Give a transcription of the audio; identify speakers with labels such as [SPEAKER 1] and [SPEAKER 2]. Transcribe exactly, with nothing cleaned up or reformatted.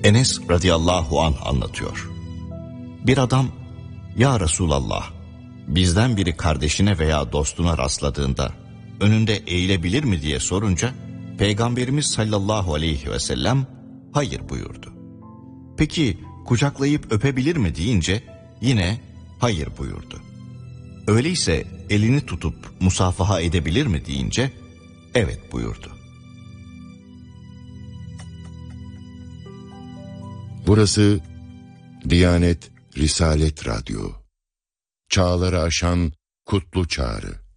[SPEAKER 1] Enes radıyallahu anh anlatıyor. Bir adam, "Ya Resulallah, bizden biri kardeşine veya dostuna rastladığında önünde eğilebilir mi?" diye sorunca Peygamberimiz sallallahu aleyhi ve sellem hayır buyurdu. Peki kucaklayıp öpebilir mi deyince yine hayır buyurdu. Öyleyse elini tutup musafaha edebilir mi deyince evet buyurdu.
[SPEAKER 2] Burası Diyanet Risalet Radyo. Çağları aşan kutlu çağrı.